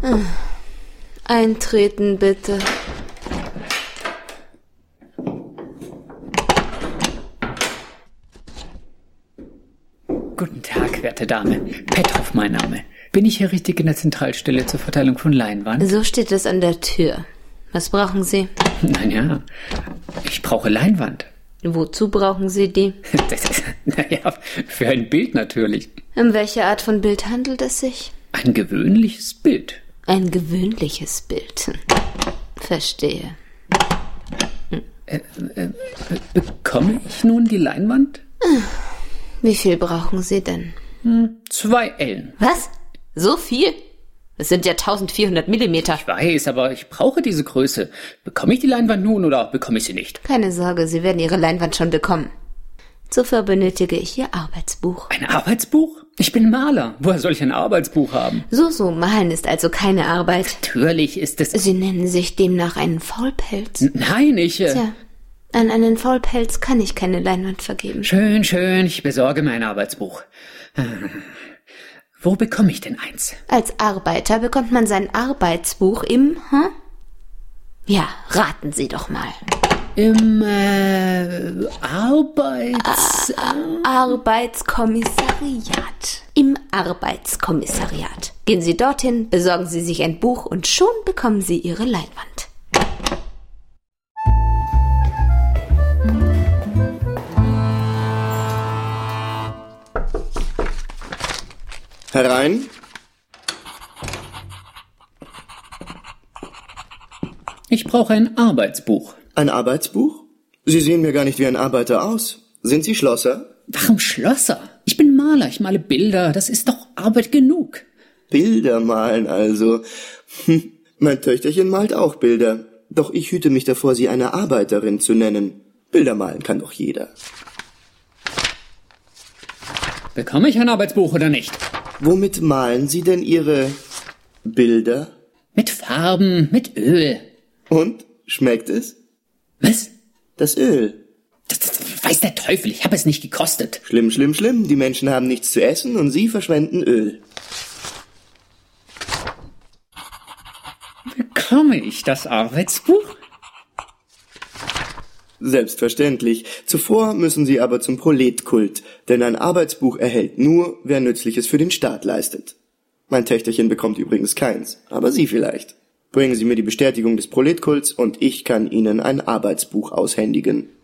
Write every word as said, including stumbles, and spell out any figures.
Eintreten, bitte. Guten Tag, werte Dame. Petrov mein Name. Bin ich hier richtig in der Zentralstelle zur Verteilung von Leinwand? So steht es an der Tür. Was brauchen Sie? Naja, ich brauche Leinwand. Wozu brauchen Sie die? Das ist, naja, für ein Bild natürlich. Um welche Art von Bild handelt es sich? Ein gewöhnliches Bild. Ein gewöhnliches Bild. Verstehe. Äh, äh, bekomme ich nun die Leinwand? Wie viel brauchen Sie denn? Hm, zwei Ellen. Was? So viel? Das sind ja eintausendvierhundert Millimeter. Ich weiß, aber ich brauche diese Größe. Bekomme ich die Leinwand nun oder bekomme ich sie nicht? Keine Sorge, Sie werden Ihre Leinwand schon bekommen. Zuvor benötige ich Ihr Arbeitsbuch. Ein Arbeitsbuch? Ich bin Maler. Woher soll ich ein Arbeitsbuch haben? So, so, malen ist also keine Arbeit. Natürlich ist es... Sie nennen sich demnach einen Faulpelz. N- Nein, ich... Äh Tja, an einen Faulpelz kann ich keine Leinwand vergeben. Schön, schön, ich besorge mir ein Arbeitsbuch. Wo bekomme ich denn eins? Als Arbeiter bekommt man sein Arbeitsbuch im... Hm? Ja, raten Sie doch mal. Im äh, Arbeits... Arbeitskommissariat. Im Arbeitskommissariat. Gehen Sie dorthin, besorgen Sie sich ein Buch und schon bekommen Sie Ihre Leinwand. Herein. Ich brauche ein Arbeitsbuch. Ein Arbeitsbuch? Sie sehen mir gar nicht wie ein Arbeiter aus. Sind Sie Schlosser? Warum Schlosser? Ich bin Maler, ich male Bilder. Das ist doch Arbeit genug. Bilder malen also. Hm, mein Töchterchen malt auch Bilder. Doch ich hüte mich davor, sie eine Arbeiterin zu nennen. Bilder malen kann doch jeder. Bekomme ich ein Arbeitsbuch oder nicht? Womit malen Sie denn Ihre Bilder? Mit Farben, mit Öl. Und? Schmeckt es? Was? Das Öl. Das, das weiß der Teufel, ich habe es nicht gekostet. Schlimm, schlimm, schlimm. Die Menschen haben nichts zu essen und Sie verschwenden Öl. Bekomme ich das Arbeitsbuch? Selbstverständlich. Zuvor müssen Sie aber zum Proletkult, denn ein Arbeitsbuch erhält nur, wer Nützliches für den Staat leistet. Mein Töchterchen bekommt übrigens keins, aber Sie vielleicht. Bringen Sie mir die Bestätigung des Proletkults und ich kann Ihnen ein Arbeitsbuch aushändigen.